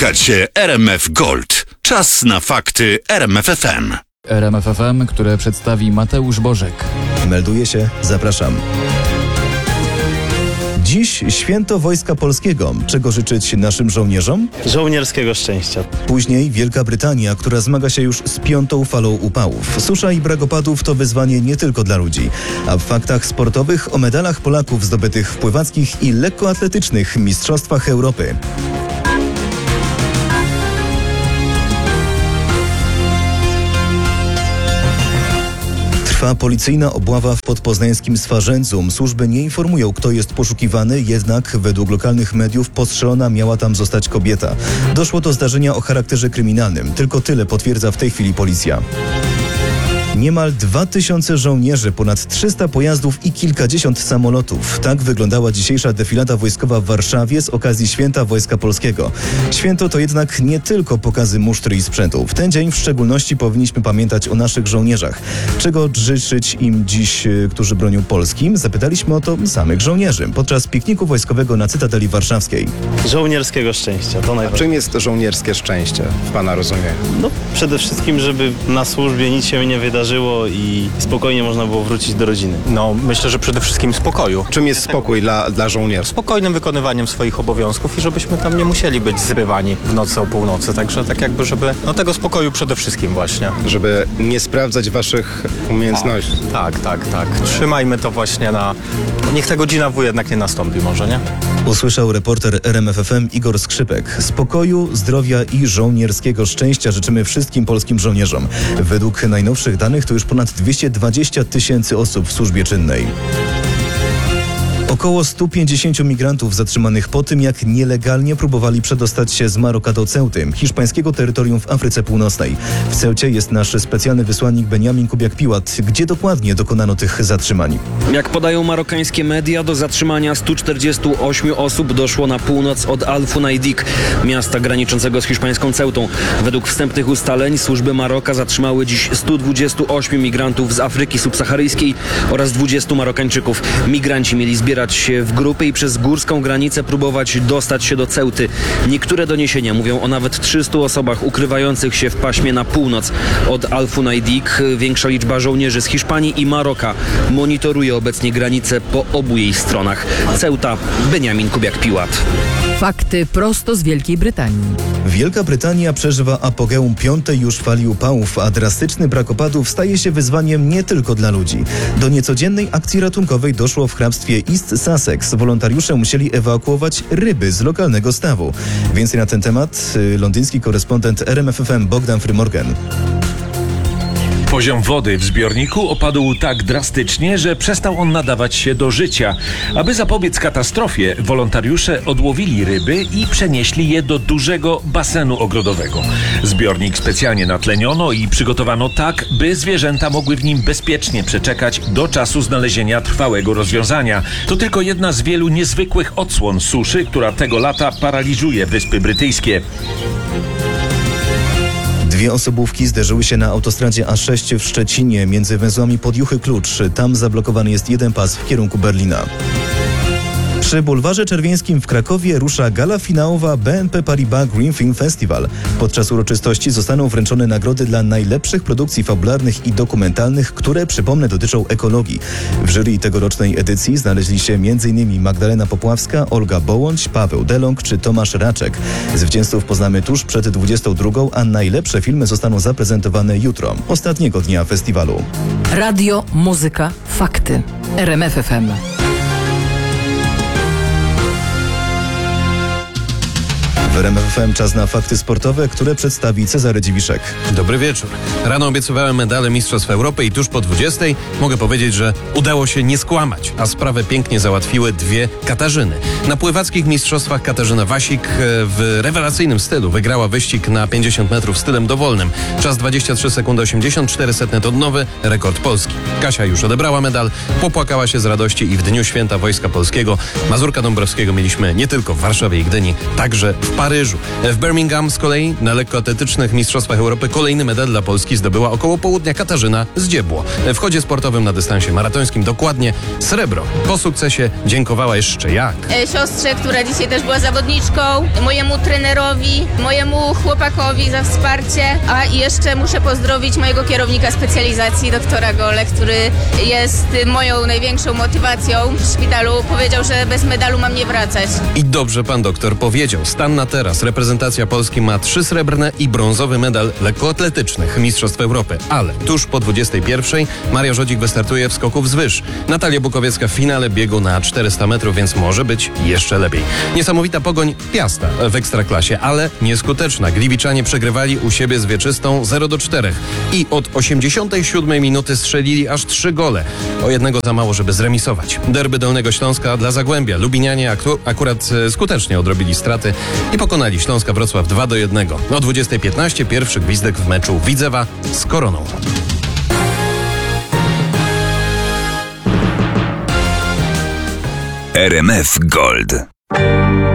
Słuchacie RMF Gold. Czas na fakty RMF FM. RMF FM, które przedstawi Mateusz Bożek. Melduje się, zapraszam. Dziś święto Wojska Polskiego. Czego życzyć naszym żołnierzom? Żołnierskiego szczęścia. Później Wielka Brytania, która zmaga się już z 5. falą upałów. Susza i brak opadów to wyzwanie nie tylko dla ludzi. A w faktach sportowych o medalach Polaków zdobytych w pływackich i lekkoatletycznych mistrzostwach Europy. Trwa policyjna obława w podpoznańskim Swarzędzu. Służby nie informują, kto jest poszukiwany, jednak według lokalnych mediów postrzelona miała tam zostać kobieta. Doszło do zdarzenia o charakterze kryminalnym. Tylko tyle potwierdza w tej chwili policja. Niemal 2000 żołnierzy, ponad 300 pojazdów i kilkadziesiąt samolotów. Tak wyglądała dzisiejsza defilada wojskowa w Warszawie z okazji Święta Wojska Polskiego. Święto to jednak nie tylko pokazy musztry i sprzętu. W ten dzień w szczególności powinniśmy pamiętać o naszych żołnierzach. Czego życzyć im dziś, którzy bronią Polski? Zapytaliśmy o to samych żołnierzy podczas pikniku wojskowego na Cytadeli Warszawskiej. Żołnierskiego szczęścia, to najważniejsze. Czym jest żołnierskie szczęście w Pana rozumie? No, przede wszystkim, żeby na służbie nic się nie wydarzyło i spokojnie można było wrócić do rodziny. No, myślę, że przede wszystkim spokoju. Czym jest spokój dla żołnierzy? Spokojnym wykonywaniem swoich obowiązków i żebyśmy tam nie musieli być zrywani w nocy o północy. Także tak jakby, żeby tego spokoju przede wszystkim właśnie. Żeby nie sprawdzać Waszych umiejętności. Tak. Trzymajmy to właśnie niech ta godzina W jednak nie nastąpi może, nie? Usłyszał reporter RMF FM Igor Skrzypek. Spokoju, zdrowia i żołnierskiego szczęścia życzymy wszystkim polskim żołnierzom. Według najnowszych danych to już ponad 220 000 osób w służbie czynnej. Około 150 migrantów zatrzymanych po tym, jak nielegalnie próbowali przedostać się z Maroka do Ceuty, hiszpańskiego terytorium w Afryce Północnej. W Ceucie jest nasz specjalny wysłannik Benjamin Kubiak-Piłat. Gdzie dokładnie dokonano tych zatrzymań? Jak podają marokańskie media, do zatrzymania 148 osób doszło na północ od Al-Funaidik, miasta graniczącego z hiszpańską Ceutą. Według wstępnych ustaleń służby Maroka zatrzymały dziś 128 migrantów z Afryki subsaharyjskiej oraz 20 Marokańczyków. Migranci mieli zbierać się w grupy i przez górską granicę próbować dostać się do Ceuty. Niektóre doniesienia mówią o nawet 300 osobach ukrywających się w paśmie na północ od Al-Funaidik. Większa liczba żołnierzy z Hiszpanii i Maroka monitoruje obecnie granice po obu jej stronach. Ceuta, Benjamin Kubiak-Piłat. Fakty prosto z Wielkiej Brytanii. Wielka Brytania przeżywa apogeum 5. już fali upałów, a drastyczny brak opadów staje się wyzwaniem nie tylko dla ludzi. Do niecodziennej akcji ratunkowej doszło w hrabstwie East Sussex. Wolontariusze musieli ewakuować ryby z lokalnego stawu. Więcej na ten temat londyński korespondent RMF FM Bogdan Frymorgan. Poziom wody w zbiorniku opadł tak drastycznie, że przestał on nadawać się do życia. Aby zapobiec katastrofie, wolontariusze odłowili ryby i przenieśli je do dużego basenu ogrodowego. Zbiornik specjalnie natleniono i przygotowano tak, by zwierzęta mogły w nim bezpiecznie przeczekać do czasu znalezienia trwałego rozwiązania. To tylko jedna z wielu niezwykłych odsłon suszy, która tego lata paraliżuje Wyspy Brytyjskie. 2 osobówki zderzyły się na autostradzie A6 w Szczecinie między węzłami Podjuchy-Klucz. Tam zablokowany jest jeden pas w kierunku Berlina. Przy Bulwarze Czerwieńskim w Krakowie rusza gala finałowa BNP Paribas Green Film Festival. Podczas uroczystości zostaną wręczone nagrody dla najlepszych produkcji fabularnych i dokumentalnych, które, przypomnę, dotyczą ekologii. W jury tegorocznej edycji znaleźli się m.in. Magdalena Popławska, Olga Bołądź, Paweł Delong czy Tomasz Raczek. Zwycięzców poznamy tuż przed 22, a najlepsze filmy zostaną zaprezentowane jutro, ostatniego dnia festiwalu. Radio, muzyka, fakty. RMF FM. W RMF FM czas na fakty sportowe, które przedstawi Cezary Dziwiszek. Dobry wieczór. Rano obiecywałem medale Mistrzostw Europy i tuż po 20 mogę powiedzieć, że udało się nie skłamać, a sprawę pięknie załatwiły 2 Katarzyny. Na pływackich mistrzostwach Katarzyna Wasik w rewelacyjnym stylu wygrała wyścig na 50 metrów stylem dowolnym. Czas 23 sekundy 84 setne to nowy rekord Polski. Kasia już odebrała medal, popłakała się z radości i w dniu Święta Wojska Polskiego Mazurka Dąbrowskiego mieliśmy nie tylko w Warszawie i Gdyni, także w Paryżu. W Birmingham z kolei na lekkoatletycznych Mistrzostwach Europy kolejny medal dla Polski zdobyła około południa Katarzyna Zdziebło. W chodzie sportowym na dystansie maratońskim dokładnie srebro. Po sukcesie dziękowała jeszcze jak? Siostrze, która dzisiaj też była zawodniczką, mojemu trenerowi, mojemu chłopakowi za wsparcie, a i jeszcze muszę pozdrowić mojego kierownika specjalizacji, doktora Gole, który jest moją największą motywacją. W szpitalu powiedział, że bez medalu mam nie wracać. I dobrze pan doktor powiedział. Stan na teraz. Reprezentacja Polski ma 3 srebrne i brązowy medal lekkoatletycznych Mistrzostw Europy. Ale tuż po 21 Maria Żodzik wystartuje w skoku wzwyż. Natalia Bukowiecka w finale biegu na 400 metrów, więc może być jeszcze lepiej. Niesamowita pogoń Piasta w Ekstraklasie, ale nieskuteczna. Gliwiczanie przegrywali u siebie z Wieczystą 0-4 i od 87 minuty strzelili aż 3 gole. O jednego za mało, żeby zremisować. Derby Dolnego Śląska dla Zagłębia. Lubinianie akurat skutecznie odrobili straty i pokonali Śląska Wrocław 2-1. O 20:15 pierwszy gwizdek w meczu Widzewa z Koroną. RMF Gold.